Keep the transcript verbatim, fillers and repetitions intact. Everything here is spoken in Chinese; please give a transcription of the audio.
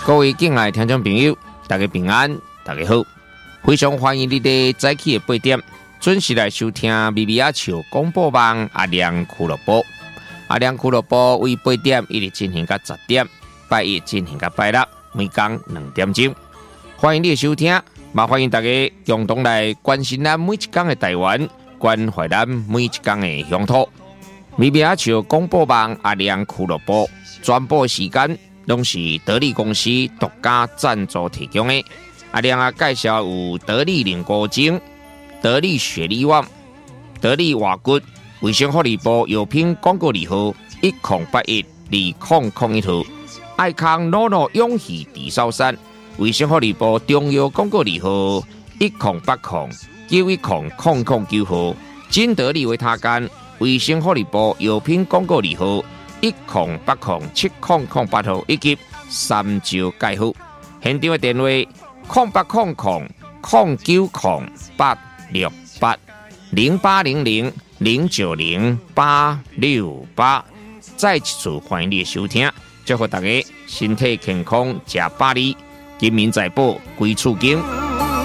各位敬爱的听众朋友，大家平安，大家好，非常欢迎你在早起的八点准时来收听咪咪仔笑广播网阿亮俱乐部。阿亮俱乐部为八点一直进行到十点，拜一进行到拜六，每天两点钟。欢迎你的收听，也欢迎大家共同来关心咱每一天的台湾，关怀咱每一天的乡土。咪咪仔笑广播网阿亮俱乐部转播时间。拢是得力公司独家赞助提供的。阿亮啊，介绍有得力凝固精、得力雪力旺、得力瓦骨、卫生福利部药品广告字号一零八一二零零一号，爱康诺诺永续地烧山，卫生福利部中药广告字号一零八零九一零零零九号，金得力维他干，卫生福利部药品广告字号。一零八零七零零八号以及三九介户，现场的电话零八零零零九零八六八零八零零零九零八六八。再一次欢迎你的收听，祝福大家身体健康，吃百里，金民财宝，归厝经。